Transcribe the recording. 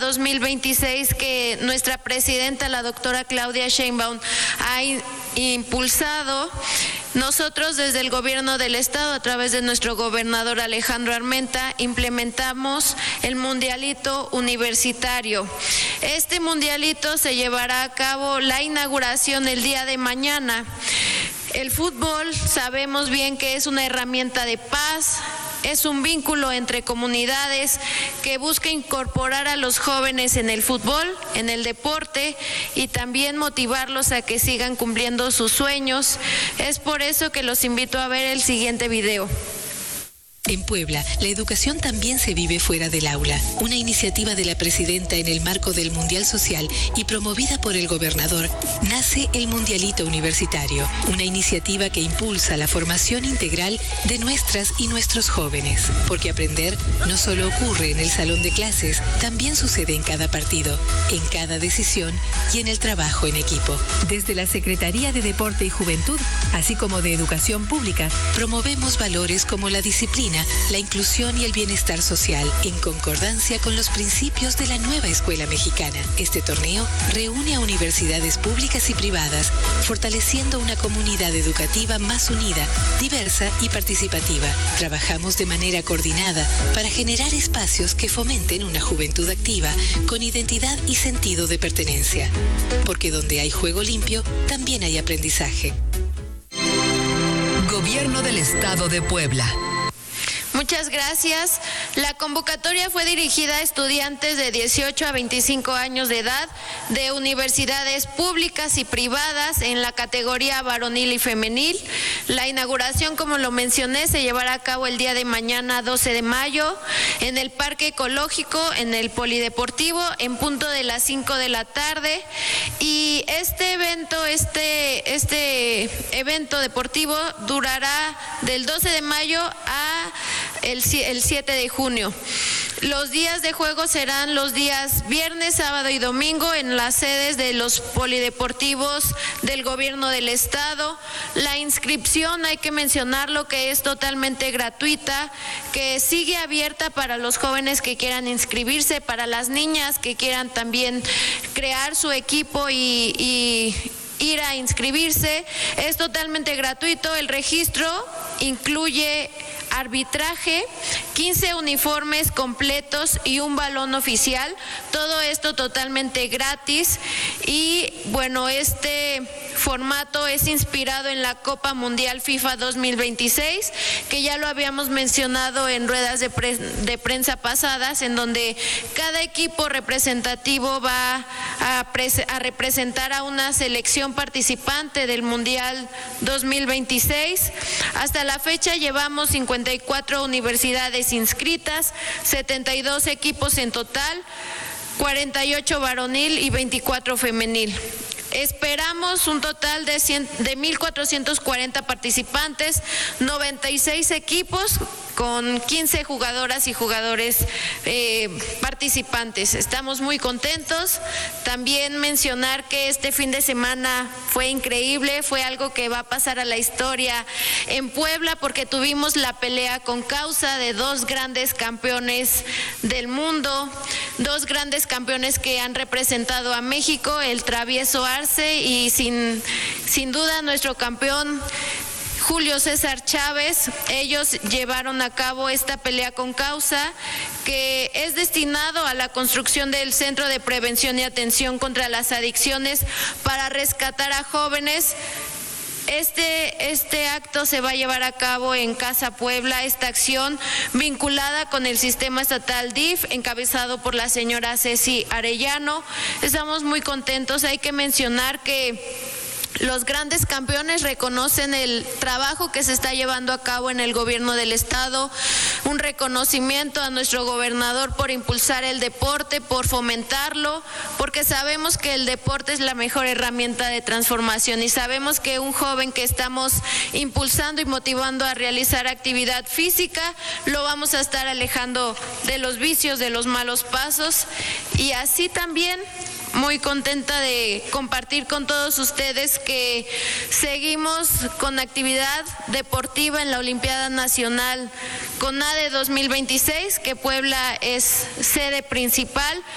2026 que nuestra presidenta, la doctora Claudia Sheinbaum, ha impulsado. Nosotros desde el gobierno del estado, a través de nuestro gobernador Alejandro Armenta, implementamos el mundialito universitario. Este mundialito se llevará a cabo la inauguración el día de mañana. El fútbol sabemos bien que es una herramienta de paz, es un vínculo entre comunidades que busca incorporar a los jóvenes en el fútbol, en el deporte y también motivarlos a que sigan cumpliendo sus sueños. Es por eso que los invito a ver el siguiente video. En Puebla, la educación también se vive fuera del aula. Una iniciativa de la presidenta en el marco del Mundial Social y promovida por el gobernador, nace el Mundialito Universitario, una iniciativa que impulsa la formación integral de nuestras y nuestros jóvenes. Porque aprender no solo ocurre en el salón de clases, también sucede en cada partido, en cada decisión y en el trabajo en equipo. Desde la Secretaría de Deporte y Juventud, así como de Educación Pública, promovemos valores como la disciplina, la inclusión y el bienestar social, en concordancia con los principios de la nueva escuela mexicana. Este torneo reúne a universidades públicas y privadas, fortaleciendo una comunidad educativa más unida, diversa y participativa. Trabajamos de manera coordinada para generar espacios que fomenten una juventud activa, con identidad y sentido de pertenencia. Porque donde hay juego limpio, también hay aprendizaje. Gobierno del Estado de Puebla. Muchas gracias. La convocatoria fue dirigida a estudiantes de 18 a 25 años de edad de universidades públicas y privadas en la categoría varonil y femenil. La inauguración, como lo mencioné, se llevará a cabo el día de mañana, 12 de mayo, en el Parque Ecológico, en el Polideportivo, en punto de las 5 de la tarde. Y este evento deportivo durará del 12 de mayo a el 7 de junio. Los días de juego serán los días viernes, sábado y domingo en las sedes de los polideportivos del gobierno del estado. La inscripción, hay que mencionarlo, que es totalmente gratuita, que sigue abierta para los jóvenes que quieran inscribirse, para las niñas que quieran también crear su equipo y ir a inscribirse. Es totalmente gratuito. El registro incluye arbitraje, 15 uniformes completos y un balón oficial. Todo esto totalmente gratis. Y bueno, este formato es inspirado en la Copa Mundial FIFA 2026, que ya lo habíamos mencionado en ruedas de prensa pasadas, en donde cada equipo representativo va a representar a una selección participante del Mundial 2026. Hasta la fecha llevamos 54 universidades inscritas, 72 equipos en total, 48 varonil y 24 femenil. Esperamos un total de 1,440 participantes, 96 equipos con 15 jugadoras y jugadores participantes. Estamos muy contentos. También mencionar que este fin de semana fue increíble, fue algo que va a pasar a la historia en Puebla, porque tuvimos la pelea con causa de dos grandes campeones del mundo, dos grandes campeones que han representado a México, el Travieso Arce y sin duda nuestro campeón Julio César Chávez. Ellos llevaron a cabo esta pelea con causa, que es destinado a la construcción del Centro de Prevención y Atención contra las Adicciones para rescatar a jóvenes. Este acto se va a llevar a cabo en Casa Puebla, esta acción vinculada con el sistema estatal DIF, encabezado por la señora Ceci Arellano. Estamos muy contentos. Hay que mencionar que los grandes campeones reconocen el trabajo que se está llevando a cabo en el gobierno del estado, un reconocimiento a nuestro gobernador por impulsar el deporte, por fomentarlo, porque sabemos que el deporte es la mejor herramienta de transformación y sabemos que un joven que estamos impulsando y motivando a realizar actividad física, lo vamos a estar alejando de los vicios, de los malos pasos. Y así también muy contenta de compartir con todos ustedes que seguimos con actividad deportiva en la Olimpiada Nacional CONADE 2026, que Puebla es sede principal.